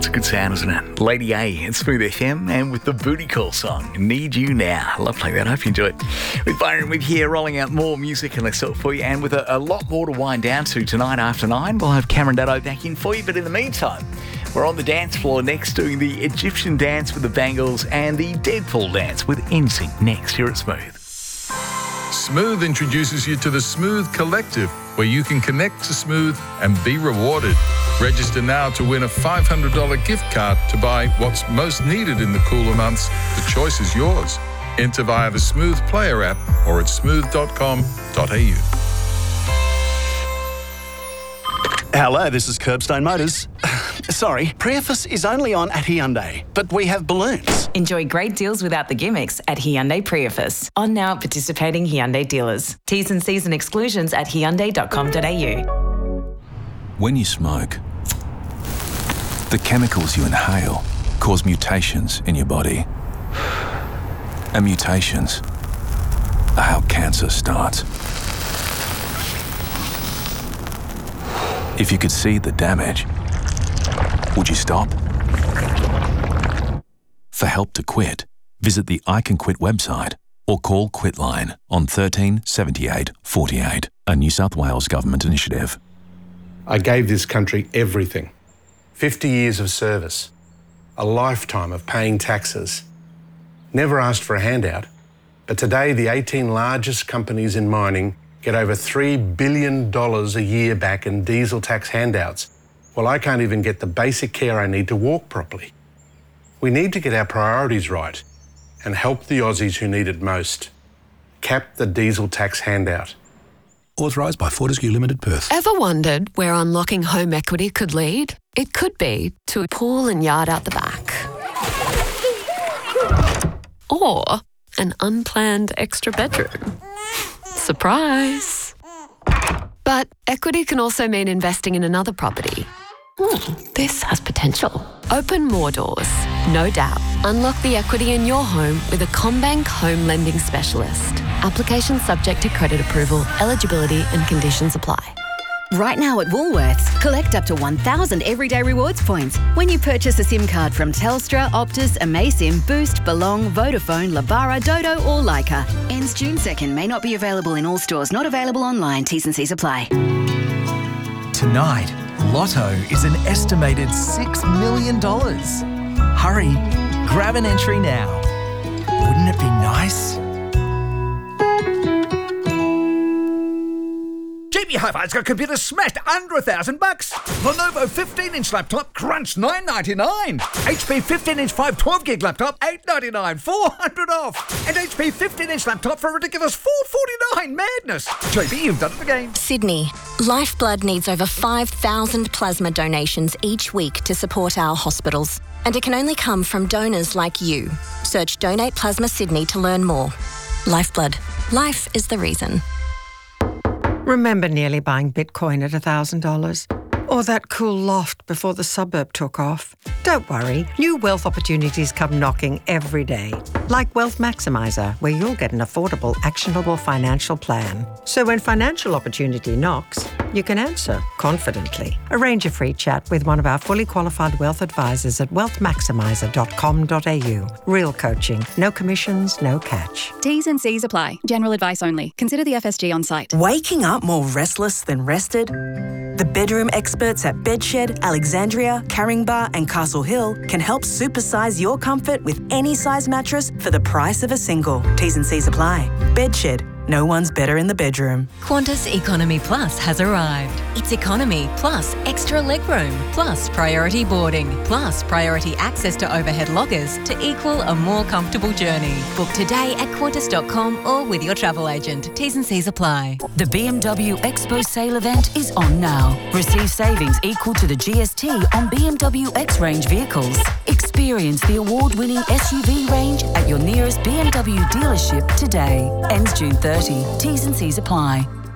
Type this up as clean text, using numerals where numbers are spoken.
It's a good sound, isn't it? Lady A and Smooth FM, and with the Booty Call song, Need You Now. I love playing that. I hope you enjoy it. With Byron, we're here rolling out more music and less for you, and with a lot more to wind down to tonight after 9. We'll have Cameron Daddo back in for you, but in the meantime, we're on the dance floor next, doing the Egyptian dance with the Bangles and the Deadpool dance with NSYNC next here at Smooth. Smooth introduces you to the Smooth Collective, where you can connect to Smooth and be rewarded. Register now to win a $500 gift card to buy what's most needed in the cooler months. The choice is yours. Enter via the Smooth Player app or at smooth.com.au. Hello, this is Curbstone Motors. Sorry, Prius is only on at Hyundai, but we have balloons. Enjoy great deals without the gimmicks at Hyundai Prius. On now at participating Hyundai dealers. T's and C's and exclusions at hyundai.com.au. When you smoke, the chemicals you inhale cause mutations in your body. And mutations are how cancer starts. If you could see the damage, would you stop? For help to quit, visit the I Can Quit website or call Quitline on 13 78 48, a New South Wales government initiative. I gave this country everything. 50 years of service, a lifetime of paying taxes. Never asked for a handout, but today the 18 largest companies in mining get over $3 billion a year back in diesel tax handouts. Well, I can't even get the basic care I need to walk properly. We need to get our priorities right and help the Aussies who need it most. Cap the diesel tax handout. Authorised by Fortescue Limited, Perth. Ever wondered where unlocking home equity could lead? It could be to a pool and yard out the back. Or an unplanned extra bedroom. Surprise! But equity can also mean investing in another property. This has potential. Open more doors, no doubt. Unlock the equity in your home with a CommBank home lending specialist. Application subject to credit approval, eligibility and conditions apply. Right now at Woolworths, collect up to 1,000 everyday rewards points when you purchase a SIM card from Telstra, Optus, Amaysim, Boost, Belong, Vodafone, Labara, Dodo or Leica. Ends June 2nd. May not be available in all stores. Not available online. T's and C's apply. Tonight, Lotto is an estimated $6 million. Hurry, grab an entry now. Wouldn't it be nice? JB Hi-Fi's got computers smashed under $1,000. Lenovo 15-inch laptop crunched $999. HP 15-inch 512-gig laptop $899, $400 off. And HP 15-inch laptop for a ridiculous $449. Madness. JB, you've done it again. Sydney. Lifeblood needs over 5,000 plasma donations each week to support our hospitals. And it can only come from donors like you. Search Donate Plasma Sydney to learn more. Lifeblood. Life is the reason. Remember nearly buying Bitcoin at $1,000? Or that cool loft before the suburb took off? Don't worry, new wealth opportunities come knocking every day. Like Wealth Maximizer, where you'll get an affordable, actionable financial plan. So when financial opportunity knocks, you can answer confidently. Arrange a free chat with one of our fully qualified wealth advisors at wealthmaximizer.com.au. Real coaching, no commissions, no catch. T's and C's apply. General advice only. Consider the FSG on site. Waking up more restless than rested? The bedroom experts at Bedshed, Alexandria, Caringbah and Castle Hill can help supersize your comfort with any size mattress for the price of a single. T's and C's apply. Bedshed. No one's better in the bedroom. Qantas Economy Plus has arrived. It's economy plus extra legroom plus priority boarding plus priority access to overhead lockers to equal a more comfortable journey. Book today at qantas.com or with your travel agent. T's and C's apply. The BMW Expo sale event is on now. Receive savings equal to the GST on BMW X range vehicles. Experience the award-winning SUV range at your nearest BMW dealership today. Ends June 30. T's and C's apply.